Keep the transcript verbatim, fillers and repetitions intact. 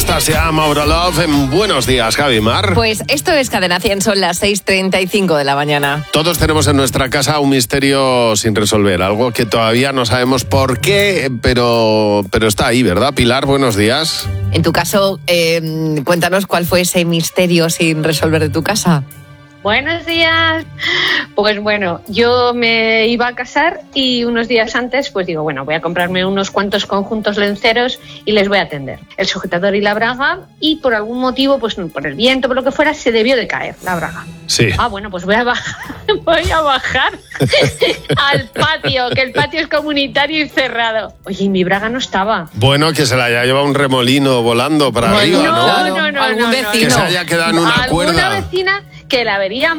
Anastasia, Mauro Love en Buenos Días, Javi Mar. Pues esto es Cadena cien, son las seis treinta y cinco de la mañana. Todos tenemos en nuestra casa un misterio sin resolver, algo que todavía no sabemos por qué, pero, pero está ahí, ¿verdad? Pilar, buenos días. En tu caso, eh, cuéntanos cuál fue ese misterio sin resolver de tu casa. Buenos días. Pues bueno, yo me iba a casar y unos días antes pues digo, bueno, voy a comprarme unos cuantos conjuntos lenceros y les voy a tender el sujetador y la braga, y por algún motivo, pues por el viento, por lo que fuera, se debió de caer la braga. Sí. Ah, bueno, pues voy a bajar, voy a bajar al patio, que el patio es comunitario y cerrado. Oye, y mi braga no estaba. Bueno, que se la haya llevado un remolino volando para Bueno, arriba, ¿no? No, no, no, Algún no, no, vecino. Que se haya quedado en una Alguna cuerda. vecina que la vería